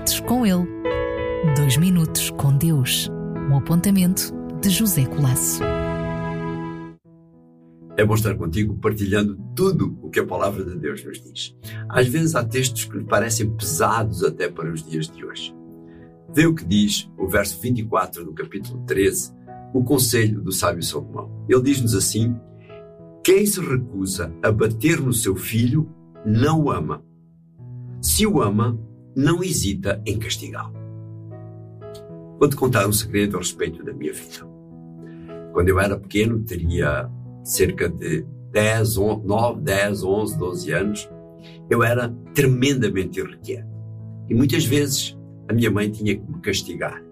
minutos com ele. 2 minutos com Deus. Um apontamento de José Colasso. É bom estar contigo partilhando tudo o que a palavra de Deus nos diz. Às vezes há textos que lhe parecem pesados até para os dias de hoje. Vê o que diz o verso 24 do capítulo 13, o conselho do sábio Salomão. Ele diz-nos assim: quem se recusa a bater no seu filho, não o ama. Se o ama, não hesita em castigá-lo. Vou-te contar um segredo a respeito da minha vida. Quando eu era pequeno, teria cerca de 9, 10, 11, 12 anos, eu era tremendamente irrequieto. E muitas vezes a minha mãe tinha que me castigar.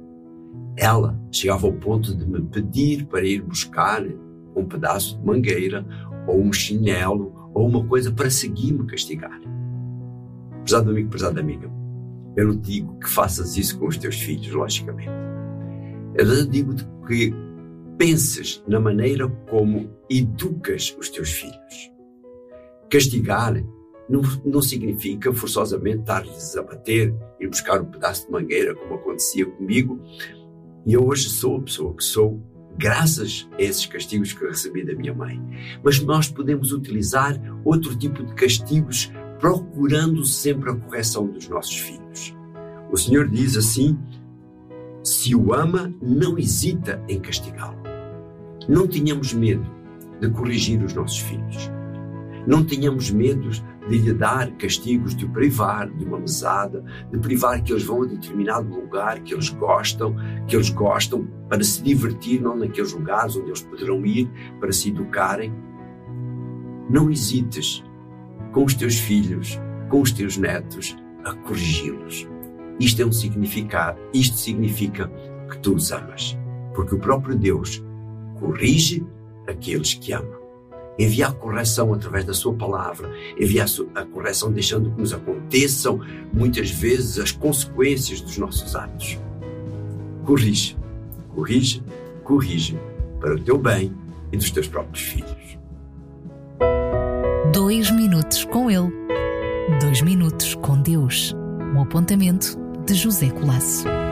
Ela chegava ao ponto de me pedir para ir buscar um pedaço de mangueira, ou um chinelo, ou uma coisa para seguir me castigar. Prezado amigo, prezada amiga, eu não digo que faças isso com os teus filhos, logicamente. Eu digo-te que penses na maneira como educas os teus filhos. Castigar não significa forçosamente estar-lhes a bater, ir buscar um pedaço de mangueira, como acontecia comigo. E eu hoje sou a pessoa que sou, graças a esses castigos que eu recebi da minha mãe. Mas nós podemos utilizar outro tipo de castigos, procurando sempre a correção dos nossos filhos. O Senhor diz assim: se o ama, não hesita em castigá-lo. Não tenhamos medo de corrigir os nossos filhos. Não tenhamos medo de lhe dar castigos, de o privar de uma mesada, de privar que eles vão a determinado lugar que eles gostam para se divertir, não naqueles lugares onde eles poderão ir para se educarem. Não hesites com os teus filhos, com os teus netos, a corrigi-los. Isto é um significado. Isto significa que tu os amas. Porque o próprio Deus corrige aqueles que ama. Envia a correção através da sua palavra, envia a correção deixando que nos aconteçam muitas vezes as consequências dos nossos atos. Corrige, corrige, corrige para o teu bem e dos teus próprios filhos. 2 minutos com ele. 2 minutos com Deus. Um apontamento de José Colasso.